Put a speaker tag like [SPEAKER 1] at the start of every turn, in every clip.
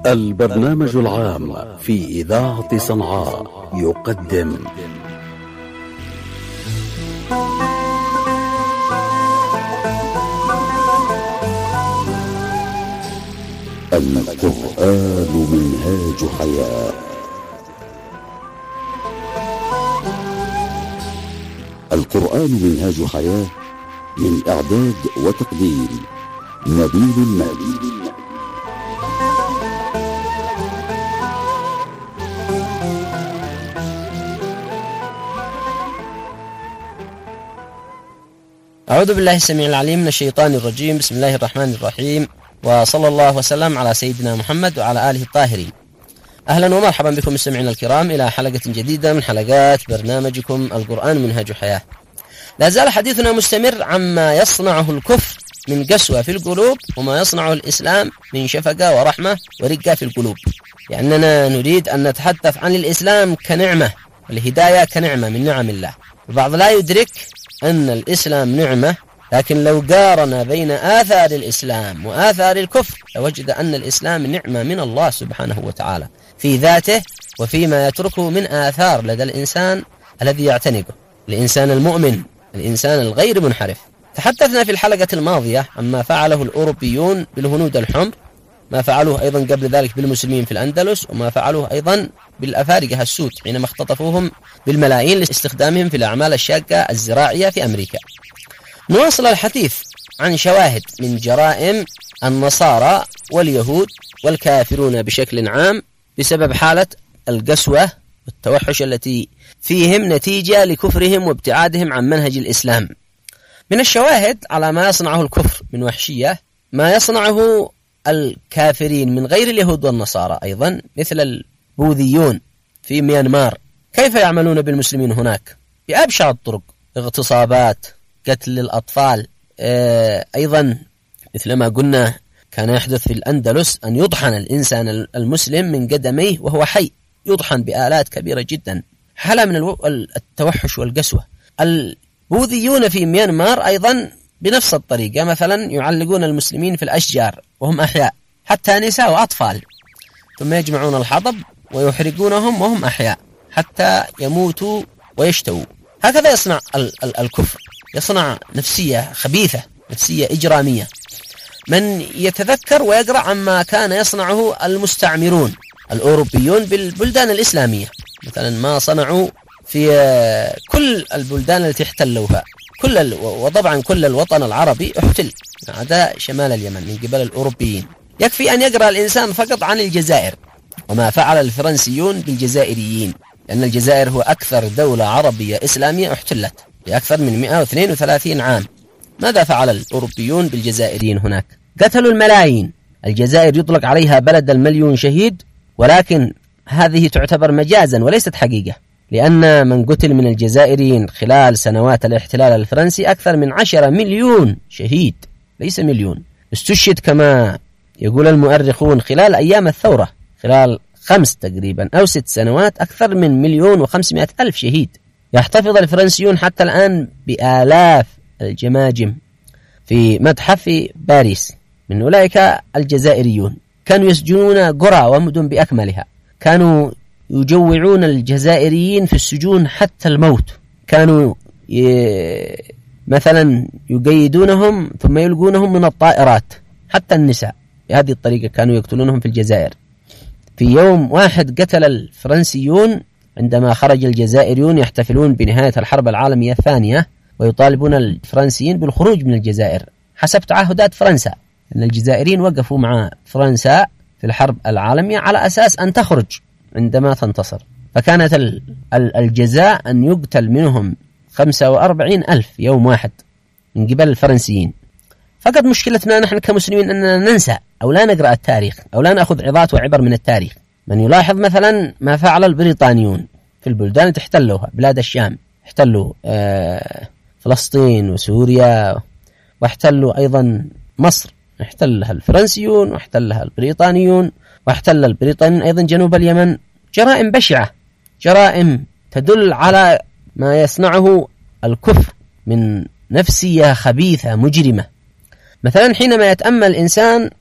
[SPEAKER 1] البرنامج العام في إذاعة صنعاء يقدم القرآن منهاج حياة. القرآن منهاج حياة، من إعداد وتقديم نبيل النبي.
[SPEAKER 2] أعوذ بالله السميع العليم من الشيطان الرجيم. بسم الله الرحمن الرحيم، وصلى الله وسلم على سيدنا محمد وعلى آله الطاهرين. أهلا ومرحبا بكم مستمعينا الكرام إلى حلقة جديدة من حلقات برنامجكم القرآن منهاج حياة. لا زال حديثنا مستمر عما يصنعه الكفر من قسوة في القلوب، وما يصنعه الإسلام من شفقة ورحمة ورقة في القلوب، لأننا نريد أن نتحدث عن الإسلام كنعمة، والهداية كنعمة من نعم الله. البعض لا يدرك أن الإسلام نعمة، لكن لو قارن بين آثار الإسلام وآثار الكفر لوجد أن الإسلام نعمة من الله سبحانه وتعالى في ذاته وفيما يتركه من آثار لدى الإنسان الذي يعتنقه، الإنسان المؤمن، الإنسان الغير منحرف. تحدثنا في الحلقة الماضية عما فعله الأوروبيون بالهنود الحمر، ما فعلوه أيضا قبل ذلك بالمسلمين في الأندلس، وما فعلوه أيضا بالأفارقة السود حينما اختطفوهم بالملايين لاستخدامهم في الأعمال الشاقة الزراعية في أمريكا. نواصل الحديث عن شواهد من جرائم النصارى واليهود والكافرون بشكل عام بسبب حالة القسوة والتوحش التي فيهم نتيجة لكفرهم وابتعادهم عن منهج الإسلام. من الشواهد على ما يصنعه الكفر من وحشية ما يصنعه الكافرين من غير اليهود والنصارى أيضا، مثل البوذيون في ميانمار. كيف يعملون بالمسلمين هناك؟ بأبشع الطرق، اغتصابات، قتل الأطفال. أيضا مثل ما قلنا كان يحدث في الأندلس أن يطحن الإنسان المسلم من قدميه وهو حي، يطحن بآلات كبيرة جدا، حالة من التوحش والقسوة. البوذيون في ميانمار أيضا بنفس الطريقة، مثلا يعلقون المسلمين في الأشجار وهم أحياء، حتى نساء وأطفال، ثم يجمعون الحطب ويحرقونهم وهم أحياء حتى يموتوا ويشتووا. هكذا يصنع الكفر، يصنع نفسية خبيثة، نفسية إجرامية. من يتذكر ويقرأ عما كان يصنعه المستعمرون الأوروبيون بالبلدان الإسلامية، مثلا ما صنعوا في كل البلدان التي احتلوها، وطبعا كل الوطن العربي احتل ما عدا شمال اليمن من قبل الأوروبيين. يكفي أن يقرأ الإنسان فقط عن الجزائر وما فعل الفرنسيون بالجزائريين، لأن الجزائر هو أكثر دولة عربية إسلامية احتلت بأكثر من 132 عام. ماذا فعل الأوروبيون بالجزائريين هناك؟ قتلوا الملايين. الجزائر يطلق عليها بلد المليون شهيد، ولكن هذه تعتبر مجازا وليست حقيقة، لأن من قتل من الجزائريين خلال سنوات الاحتلال الفرنسي أكثر من 10 مليون شهيد، ليس مليون. استشهد كما يقول المؤرخون خلال أيام الثورة، خلال 5 تقريبا أو 6 سنوات أكثر من 1,500,000 شهيد. يحتفظ الفرنسيون حتى الآن بآلاف الجماجم في متحف في باريس من أولئك الجزائريون. كانوا يسجنون قرى ومدن بأكملها، كانوا يجوعون الجزائريين في السجون حتى الموت، كانوا مثلا يقيدونهم ثم يلقونهم من الطائرات، حتى النساء. بهذه الطريقة كانوا يقتلونهم في الجزائر. في يوم واحد قتل الفرنسيون عندما خرج الجزائريون يحتفلون بنهاية الحرب العالمية الثانية ويطالبون الفرنسيين بالخروج من الجزائر حسب تعهدات فرنسا، أن الجزائريين وقفوا مع فرنسا في الحرب العالمية على أساس أن تخرج عندما تنتصر، فكانت الجزاء أن يقتل منهم 45,000 يوم واحد من قبل الفرنسيين. فقط مشكلتنا نحن كمسلمين أننا ننسى أو لا نقرأ التاريخ أو لا نأخذ عظات وعبر من التاريخ. من يلاحظ مثلا ما فعل البريطانيون في البلدان التي احتلوها، بلاد الشام، احتلوا فلسطين وسوريا، واحتلوا أيضا مصر، احتلها الفرنسيون واحتلها البريطانيون، واحتل البريطانيون أيضا جنوب اليمن. جرائم بشعة، جرائم تدل على ما يصنعه الكفر من نفسية خبيثة مجرمة. مثلا حينما يتأمل الإنسان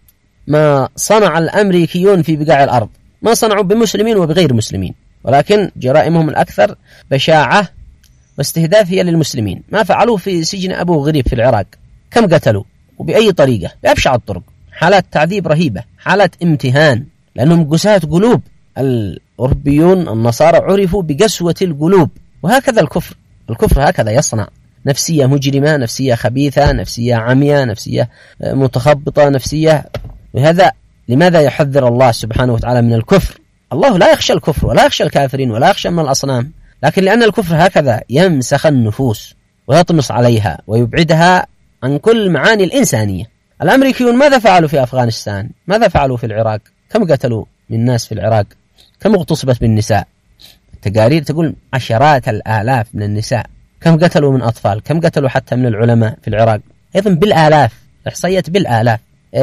[SPEAKER 2] ما صنع الأمريكيون في بقاع الأرض، ما صنعوا بمسلمين وبغير مسلمين، ولكن جرائمهم الأكثر بشاعة واستهداف هي للمسلمين. ما فعلوه في سجن أبو غريب في العراق، كم قتلوا وبأي طريقة؟ بأبشع الطرق، حالات تعذيب رهيبة، حالات امتهان، لأنهم قساة قلوب. الأوروبيون النصارى عرفوا بقسوة القلوب، وهكذا الكفر هكذا يصنع نفسية مجرمة، نفسية خبيثة، نفسية عمية، نفسية متخبطة، نفسية. وهذا لماذا يحذر الله سبحانه وتعالى من الكفر؟ الله لا يخشى الكفر ولا يخشى الكافرين ولا يخشى من الأصنام، لكن لأن الكفر هكذا يمسخ النفوس ويطمس عليها ويبعدها عن كل معاني الإنسانية. الأمريكيون ماذا فعلوا في أفغانستان؟ ماذا فعلوا في العراق؟ كم قتلوا من ناس في العراق؟ كم اغتصبت بالنساء؟ التقارير تقول عشرات الآلاف من النساء. كم قتلوا من أطفال؟ كم قتلوا حتى من العلماء في العراق؟ أيضا بالآلاف، إحصائيات بالآلاف.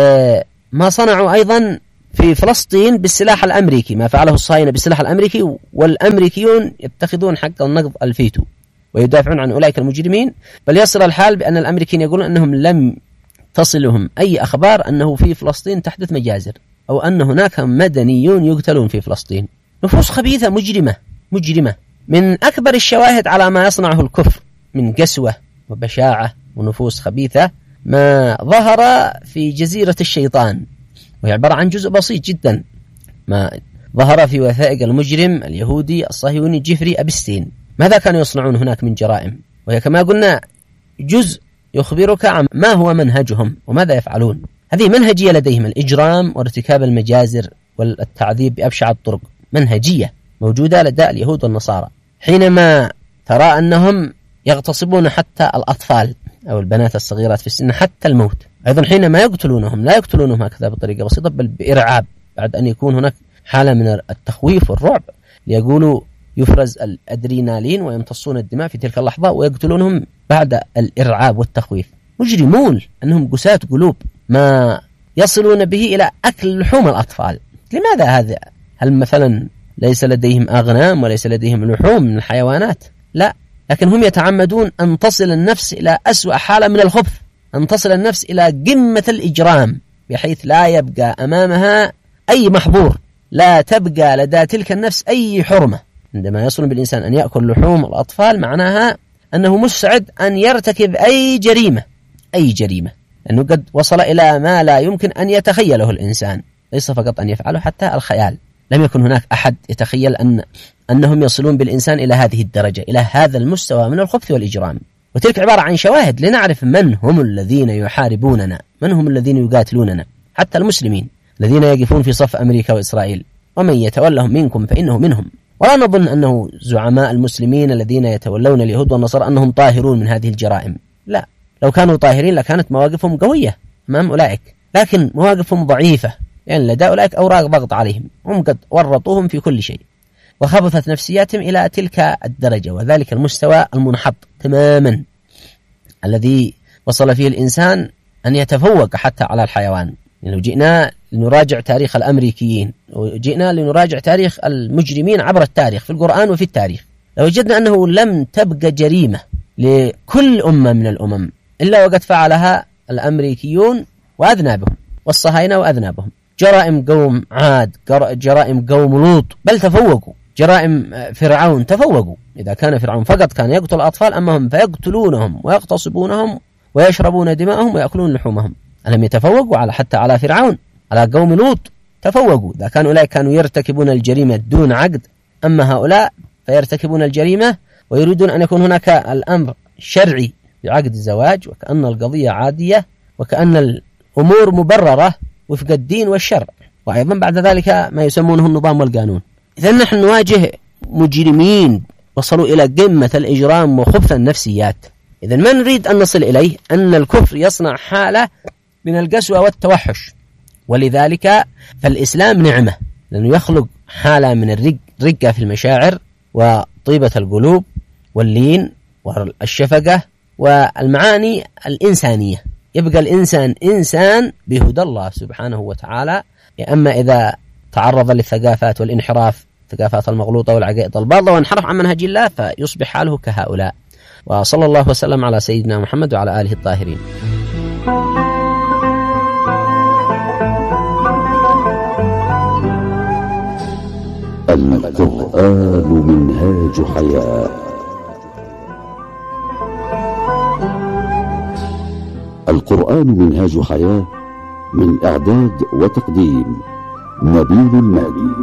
[SPEAKER 2] ما صنعوا أيضا في فلسطين بالسلاح الأمريكي، ما فعله الصهاينة بالسلاح الأمريكي، والأمريكيون يتخذون حق النقض الفيتو ويدافعون عن أولئك المجرمين. بل يصل الحال بأن الأمريكيين يقولون أنهم لم تصلهم أي أخبار أنه في فلسطين تحدث مجازر أو أن هناك مدنيون يقتلون في فلسطين. نفوس خبيثة مجرمة. من أكبر الشواهد على ما يصنعه الكفر من قسوة وبشاعة ونفوس خبيثة ما ظهر في جزيرة الشيطان، وهي عبارة عن جزء بسيط جدا ما ظهر في وثائق المجرم اليهودي الصهيوني جيفري أبستين. ماذا كانوا يصنعون هناك من جرائم؟ وهي كما قلنا جزء يخبرك عن ما هو منهجهم وماذا يفعلون. هذه منهجية لديهم، الإجرام وارتكاب المجازر والتعذيب بأبشع الطرق، منهجية موجودة لدى اليهود والنصارى. حينما ترى أنهم يغتصبون حتى الأطفال أو البنات الصغيرات في السن حتى الموت، أيضا حينما يقتلونهم لا يقتلونهم هكذا بطريقة بسيطة بل بإرعاب، بعد أن يكون هناك حالة من التخويف والرعب، ليقولوا يفرز الأدرينالين ويمتصون الدماء في تلك اللحظة ويقتلونهم بعد الإرعاب والتخويف. مجرمون أنهم قساة قلوب، ما يصلون به إلى أكل لحوم الأطفال. لماذا هذا؟ هل مثلا ليس لديهم أغنام وليس لديهم لحوم من الحيوانات؟ لا، لكن هم يتعمدون أن تصل النفس إلى أسوأ حالة من الخبث، أن تصل النفس إلى قمة الإجرام بحيث لا يبقى أمامها أي محظور، لا تبقى لدى تلك النفس أي حرمة. عندما يصل بالإنسان أن يأكل لحوم الأطفال معناها أنه مستعد أن يرتكب أي جريمة، لأنه قد وصل إلى ما لا يمكن أن يتخيله الإنسان، ليس فقط أن يفعله حتى الخيال. لم يكن هناك أحد يتخيل أنهم يصلون بالإنسان إلى هذه الدرجة، إلى هذا المستوى من الخبث والإجرام. وتلك عبارة عن شواهد لنعرف من هم الذين يحاربوننا، من هم الذين يقاتلوننا، حتى المسلمين الذين يقفون في صف أمريكا وإسرائيل، ومن يتولهم منكم فإنه منهم. ولا نظن أنه زعماء المسلمين الذين يتولون اليهود والنصارى أنهم طاهرون من هذه الجرائم، لا، لو كانوا طاهرين لكانت مواقفهم قوية أمام أولئك، لكن مواقفهم ضعيفة، يعني لدى أولئك أوراق ضغط عليهم، هم قد ورطوهم في كل شيء وخبثت نفسياتهم إلى تلك الدرجة وذلك المستوى المنحط تماما الذي وصل فيه الإنسان أن يتفوق حتى على الحيوان. يعني لو جئنا لنراجع تاريخ الأمريكيين وجئنا لنراجع تاريخ المجرمين عبر التاريخ في القرآن وفي التاريخ، لوجدنا أنه لم تبقى جريمة لكل أمة من الأمم إلا وقد فعلها الأمريكيون وأذنابهم والصهاينة وأذنابهم. جرائم قوم عاد، جرائم قوم لوط، بل تفوقوا. جرائم فرعون تفوقوا. إذا كان فرعون فقط كان يقتل الأطفال، أما هم فيقتلونهم ويغتصبونهم ويشربون دماءهم ويأكلون لحومهم. ألم يتفوقوا على حتى على فرعون، على قوم لوط تفوقوا؟ إذا كانوا أولئك كانوا يرتكبون الجريمة دون عقد، أما هؤلاء فيرتكبون الجريمة ويريدون أن يكون هناك الأمر شرعي بعقد الزواج، وكأن القضية عادية وكأن الأمور مبررة وفق الدين والشرع، وأيضا بعد ذلك ما يسمونه النظام والقانون. إذن نحن نواجه مجرمين وصلوا إلى قمة الإجرام وخبث النفسيات. إذن ما نريد أن نصل إليه أن الكفر يصنع حالة من القسوة والتوحش، ولذلك فالإسلام نعمة، لأنه يخلق حالة من الرقة في المشاعر وطيبة القلوب واللين والشفقة والمعاني الإنسانية. يبقى الإنسان إنسان بهدى الله سبحانه وتعالى. أما إذا تعرض للثقافات والانحراف، الثقافات المغلوطة والعقائد الباطلة، وانحرف عن منهج الله، فيصبح حاله كهؤلاء. وصلى الله وسلم على سيدنا محمد وعلى آله الطاهرين.
[SPEAKER 1] القرآن منهاج حياة. القرآن منهاج حياة، من إعداد وتقديم نبيل المالي.